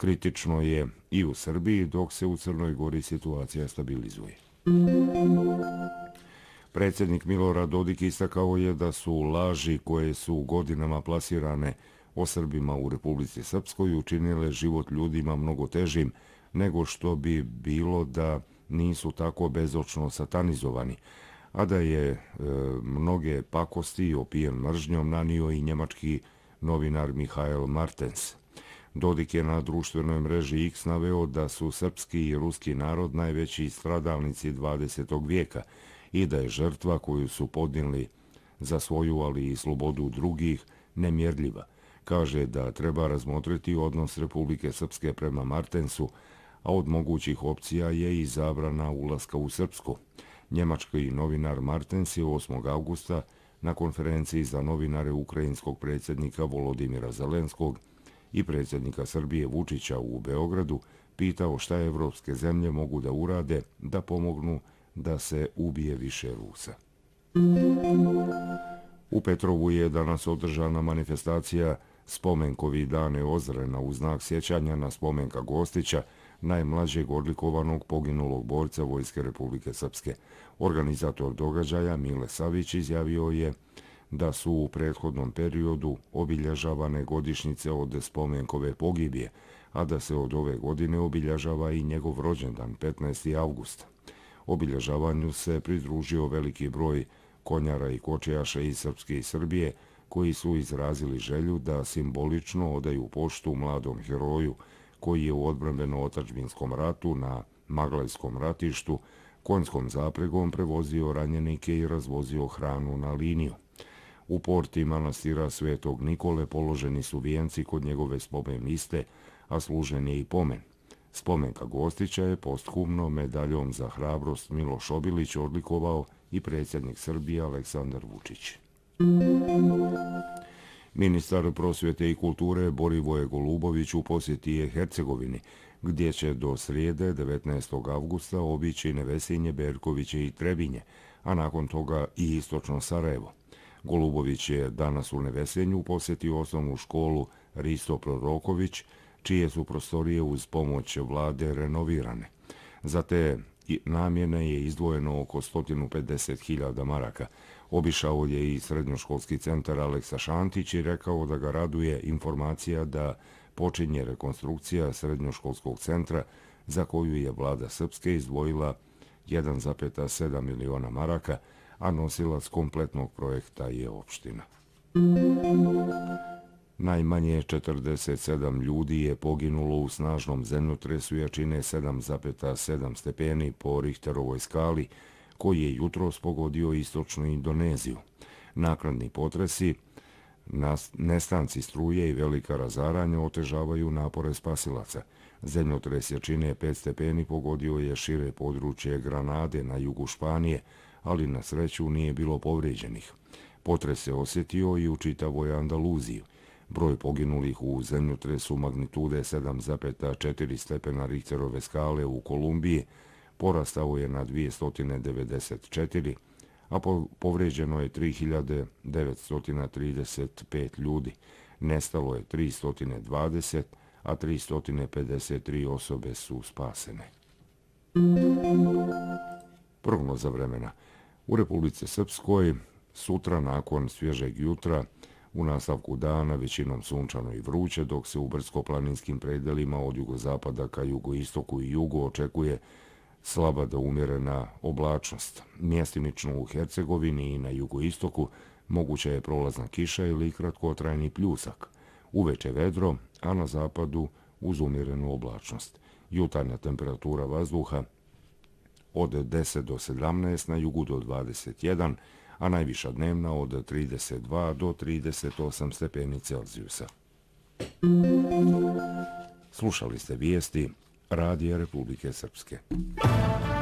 Kritično je i u Srbiji, dok se u Crnoj Gori situacija stabilizuje. Predsjednik Milorad Dodik istakao je da su laži koje su godinama plasirane o Srbima u Republici Srpskoj učinile život ljudima mnogo težim nego što bi bilo da nisu tako bezočno satanizovani, a da je mnoge pakosti opijen mržnjom nanio i njemački novinar Mihael Martens. Dodik je na društvenoj mreži X naveo da su srpski i ruski narod najveći stradalnici 20. vijeka i da je žrtva koju su podnijeli za svoju, ali i slobodu drugih, nemjerljiva. Kaže da treba razmotriti odnos Republike Srpske prema Martensu, a od mogućih opcija je i zabrana ulaska u Srpsku. Njemački novinar Martens je 8. avgusta na konferenciji za novinare ukrajinskog predsjednika Volodimira Zelenskog i predsjednika Srbije Vučića u Beogradu pitao šta evropske zemlje mogu da urade da pomognu da se ubije više Rusa. U Petrovu je danas održana manifestacija Spomenkovi dane Ozrena u znak sjećanja na Spomenka Gostića, najmlađeg odlikovanog poginulog borca Vojske Republike Srpske. Organizator događaja Mile Savić izjavio je da su u prethodnom periodu obilježavane godišnjice od Spomenkove pogibije, a da se od ove godine obilježava i njegov rođendan, 15. avgust. Obilježavanju se pridružio veliki broj konjara i kočijaša iz Srpske i Srbije, koji su izrazili želju da simbolično odaju poštu mladom heroju koji je u odbrambeno-otadžbinskom ratu na Maglajskom ratištu konjskom zapregom prevozio ranjenike i razvozio hranu na liniju. U porti manastira Svetog Nikole položeni su vijenci kod njegove spomen liste, a služen je i pomen. Spomenka Gostića je posthumno medaljom za hrabrost Miloš Obilić odlikovao i predsjednik Srbije Aleksandar Vučić. Ministar prosvjete i kulture Borivoje Golubović u posjeti je Hercegovini, gdje će do srijede 19. avgusta obići Nevesinje, Berkoviće i Trebinje, a nakon toga i istočno Sarajevo. Golubović je danas u Nevesenju posjetio osnovnu školu Risto Proroković, čije su prostorije uz pomoć vlade renovirane. Za te namjene je izdvojeno oko 150.000 maraka. Obišao je i srednjoškolski centar Aleksa Šantić i rekao da ga raduje informacija da počinje rekonstrukcija srednjoškolskog centra za koju je vlada Srpske izdvojila 1,7 miliona maraka, a nosilac kompletnog projekta je opština. Najmanje 47 ljudi je poginulo u snažnom zemljotresu jačine 7,7 stepeni po Richterovoj skali, koji je jutros pogodio istočnu Indoneziju. Naknadni potresi, nestanci struje i velika razaranja otežavaju napore spasilaca. Zemljotres jačine 5 stepeni pogodio je šire područje Granade na jugu Španije, ali na sreću nije bilo povrijeđenih. Potres se osjetio i u čitavoj Andaluziji. Broj poginulih u zemljotresu magnitude 7,4 stepena Richterove skale u Kolumbiji porastao je na 294, a povrijeđeno je 3.935 ljudi. Nestalo je 320, a 353 osobe su spasene. Prognoza vremena. U Republici Srpskoj sutra nakon svježeg jutra u nastavku dana većinom sunčano i vruće, dok se u brdsko-planinskim predelima od jugozapada ka jugoistoku i jugu očekuje slaba do umjerena oblačnost. Mjestimično u Hercegovini i na jugoistoku moguća je prolazna kiša ili kratkotrajni pljusak. Uveče vedro, a na zapadu uz umjerenu oblačnost. Jutarnja temperatura vazduha od 10 do 17, na jugu do 21, a najviša dnevna od 32 do 38 stepeni Celzijusa. Slušali ste vijesti Radija Republike Srpske.